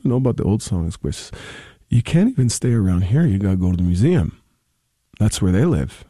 know about the old songs, pues, you can't even stay around here. You got to go to the museum. That's where they live.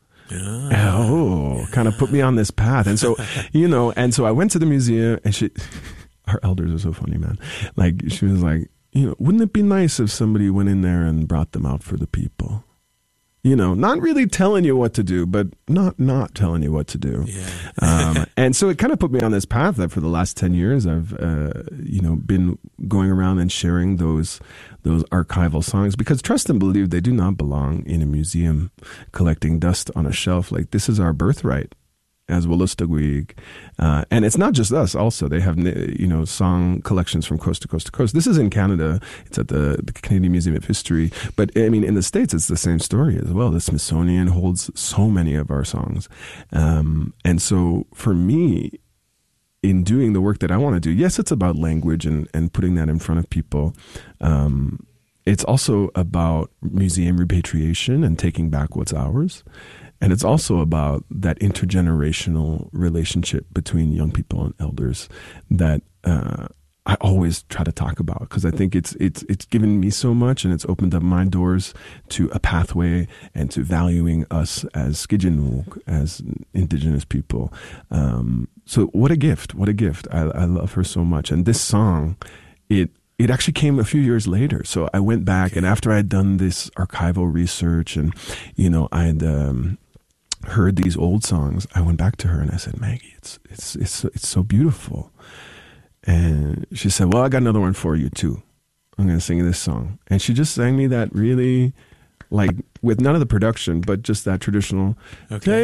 Kind of put me on this path. And so, and so I went to the museum, and our elders are so funny, man. Like, she was like, wouldn't it be nice if somebody went in there and brought them out for the people? Not really telling you what to do, but not telling you what to do. Yeah. And so it kind of put me on this path that for the last 10 years, I've, been going around and sharing those archival songs, because trust and believe, they do not belong in a museum collecting dust on a shelf. Like, this is our birthright as Wolastoqiyik. And it's not just us also. They have, song collections from coast to coast to coast. This is in Canada. It's at the Canadian Museum of History. But, I mean, in the States, it's the same story as well. The Smithsonian holds so many of our songs. And so for me, in doing the work that I want to do, yes, it's about language and putting that in front of people. It's also about museum repatriation and taking back what's ours. And it's also about that intergenerational relationship between young people and elders that I always try to talk about, because I think it's given me so much, and it's opened up my doors to a pathway and to valuing us as Skidgenuk, as Indigenous people. So what a gift! What a gift! I love her so much. And this song, it actually came a few years later. So I went back, and after I'd done this archival research, and I'd heard these old songs, I went back to her and I said, Maggie, it's so beautiful. And she said, well, I got another one for you too. I'm going to sing this song. And she just sang me that really, like, with none of the production, but just that traditional. Okay.